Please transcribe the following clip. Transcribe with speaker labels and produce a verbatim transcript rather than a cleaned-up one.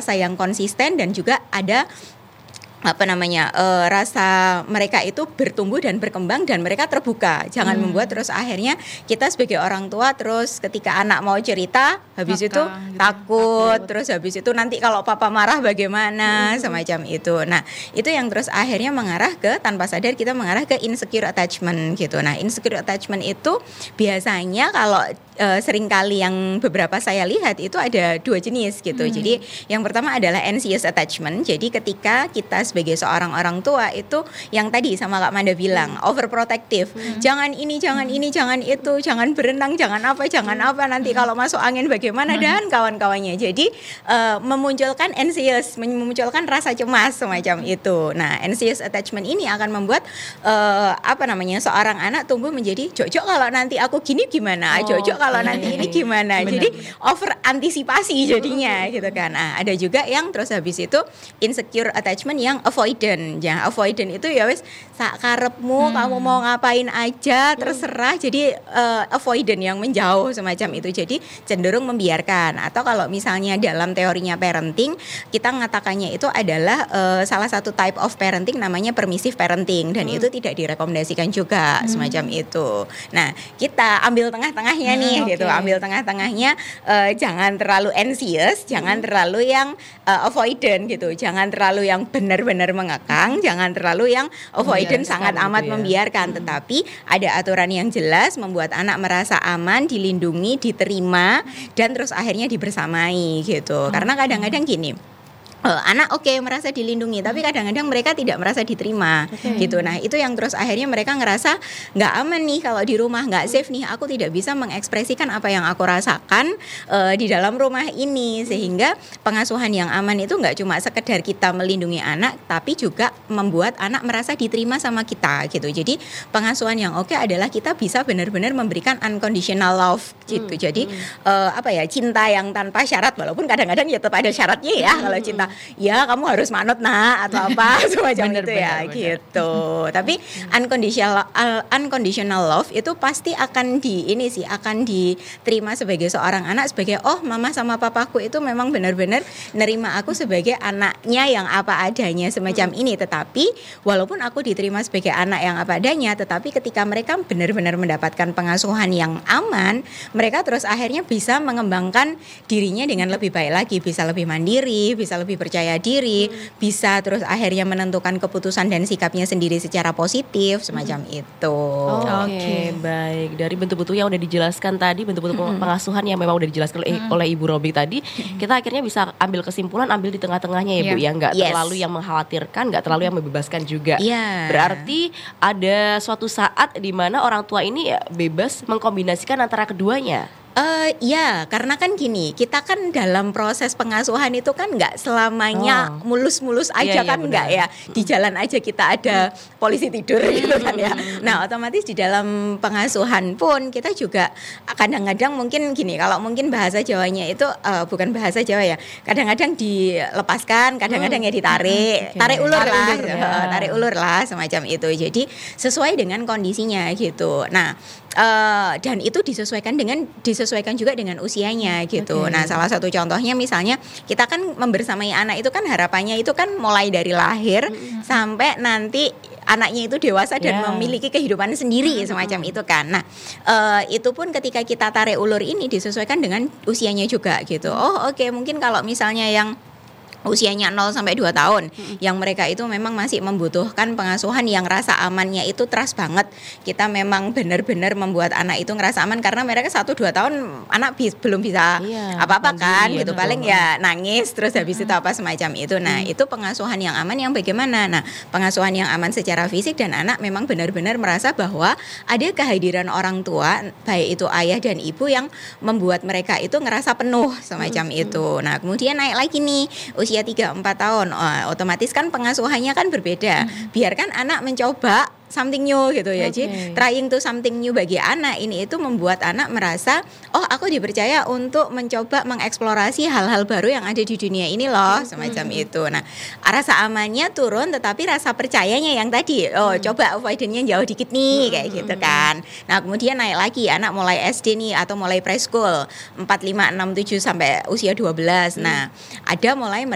Speaker 1: rasa yang konsisten dan juga ada apa namanya uh, rasa mereka itu bertumbuh dan berkembang dan mereka terbuka. Jangan hmm. membuat terus akhirnya kita sebagai orang tua terus ketika anak mau cerita habis Maka, itu gitu. takut, takut terus habis itu nanti kalau papa marah bagaimana hmm. semacam itu. Nah itu yang terus akhirnya mengarah ke tanpa sadar kita mengarah ke insecure attachment gitu. Nah insecure attachment itu biasanya kalau uh, seringkali yang beberapa saya lihat itu ada dua jenis gitu. Hmm. Jadi yang pertama adalah anxious attachment. Jadi ketika kita sebagai seorang orang tua itu yang tadi sama Kak Manda bilang hmm. overprotective, hmm. jangan ini, jangan hmm. ini, jangan itu, jangan berenang, jangan apa, jangan apa nanti kalau masuk angin bagaimana hmm. dan kawan-kawannya. Jadi uh, memunculkan anxious, memunculkan rasa cemas semacam itu. Nah, anxious attachment ini akan membuat uh, apa namanya seorang anak tumbuh menjadi jok-jok kalau nanti aku gini gimana, oh, jok-jok kalau okay. nanti ini gimana. Benar. Jadi over antisipasi jadinya gitu kan. Nah, ada juga yang terus habis itu insecure attachment yang avoidant. Ya, avoidant itu ya wis sak karepmu, hmm. kamu mau ngapain aja terserah. Jadi uh, avoidant yang menjauh semacam itu. Jadi cenderung membiarkan. Atau kalau misalnya dalam teorinya parenting, kita mengatakannya itu adalah uh, salah satu type of parenting namanya permissive parenting dan hmm. itu tidak direkomendasikan juga hmm. semacam itu. Nah, kita ambil tengah-tengahnya hmm, nih okay. gitu. Ambil tengah-tengahnya uh, jangan terlalu anxious, hmm. jangan terlalu yang uh, avoidant gitu. Jangan terlalu yang benar benar mengekang, jangan terlalu yang avoidant sangat amat gitu ya. membiarkan, hmm. tetapi ada aturan yang jelas membuat anak merasa aman, dilindungi, diterima dan terus akhirnya dibersamai gitu. Hmm. Karena kadang-kadang gini, Uh, anak oke okay, merasa dilindungi, tapi kadang-kadang mereka tidak merasa diterima, okay. gitu. Nah itu yang terus akhirnya mereka ngerasa nggak aman nih kalau di rumah, nggak safe nih. Aku tidak bisa mengekspresikan apa yang aku rasakan uh, di dalam rumah ini, sehingga pengasuhan yang aman itu nggak cuma sekedar kita melindungi anak, tapi juga membuat anak merasa diterima sama kita, gitu. Jadi pengasuhan yang oke okay adalah kita bisa benar-benar memberikan unconditional love, gitu. Hmm. Jadi uh, apa ya cinta yang tanpa syarat, walaupun kadang-kadang ya tetap ada syaratnya ya hmm. kalau cinta. Ya kamu harus manut nak atau apa semacam itu ya bener, gitu. Bener. Tapi unconditional uh, unconditional love itu pasti akan di ini sih akan diterima sebagai seorang anak sebagai oh mama sama papaku itu memang benar-benar nerima aku sebagai anaknya yang apa adanya semacam hmm. ini. Tetapi walaupun aku diterima sebagai anak yang apa adanya, tetapi ketika mereka benar-benar mendapatkan pengasuhan yang aman, mereka terus akhirnya bisa mengembangkan dirinya dengan lebih baik lagi, bisa lebih mandiri, bisa lebih percaya diri, hmm. bisa terus akhirnya menentukan keputusan dan sikapnya sendiri secara positif semacam hmm. itu.
Speaker 2: Oh, Oke, okay. baik. Dari bentuk-bentuk yang udah dijelaskan tadi, bentuk-bentuk hmm. pengasuhan yang memang udah dijelaskan hmm. oleh Ibu Robi tadi, hmm. kita akhirnya bisa ambil kesimpulan, ambil di tengah-tengahnya ya, yeah. Bu, ya nggak yes. terlalu yang mengkhawatirkan, nggak terlalu yang membebaskan juga.
Speaker 1: Yeah.
Speaker 2: Berarti ada suatu saat di mana orang tua ini ya bebas mengkombinasikan antara keduanya.
Speaker 1: Uh, ya, karena kan gini, kita kan dalam proses pengasuhan itu kan nggak selamanya oh. mulus-mulus aja, iya, kan iya, nggak ya, di jalan aja kita ada hmm. polisi tidur gitu kan ya. Nah otomatis di dalam pengasuhan pun kita juga kadang-kadang mungkin gini, kalau mungkin bahasa Jawanya itu uh, bukan bahasa Jawa ya, kadang-kadang dilepaskan, kadang-kadang hmm. ya ditarik, okay. tarik ulur tarik lah, ulur, ya. tarik ulur lah semacam itu. Jadi sesuai dengan kondisinya gitu. Nah uh, dan itu disesuaikan dengan disesuaikan sesuaikan juga dengan usianya gitu. Okay. Nah, salah satu contohnya misalnya kita kan membersamai anak itu kan harapannya itu kan mulai dari lahir mm-hmm. sampai nanti anaknya itu dewasa dan yeah. memiliki kehidupan sendiri mm-hmm. semacam itu kan. Nah, uh, itu pun ketika kita tarik ulur ini disesuaikan dengan usianya juga gitu. Oh, oke, okay, mungkin kalau misalnya yang usianya nol sampai dua tahun hmm. yang mereka itu memang masih membutuhkan pengasuhan yang rasa amannya itu trust banget. Kita memang benar-benar membuat anak itu ngerasa aman karena mereka satu dua tahun anak bis, belum bisa iya, apa-apa kan gitu. Betul. Paling ya nangis terus habis hmm. itu apa semacam itu. Nah, hmm. itu pengasuhan yang aman yang bagaimana? Nah, pengasuhan yang aman secara fisik dan anak memang benar-benar merasa bahwa ada kehadiran orang tua baik itu ayah dan ibu yang membuat mereka itu ngerasa penuh semacam hmm. itu. Nah, kemudian naik lagi nih usia tiga empat tahun, oh, otomatis kan pengasuhannya kan berbeda. Hmm. Biarkan anak mencoba something new gitu ya. Okay. Jadi trying to something new bagi anak ini itu membuat anak merasa oh aku dipercaya untuk mencoba mengeksplorasi hal-hal baru yang ada di dunia ini loh semacam hmm. itu. Nah rasa amannya turun tetapi rasa percayanya yang tadi oh hmm. coba avoidance-nya jauh dikit nih hmm. kayak gitu kan. Nah kemudian naik lagi anak mulai S D nih atau mulai preschool empat, lima, enam, tujuh sampai usia dua belas. Hmm. Nah ada mulai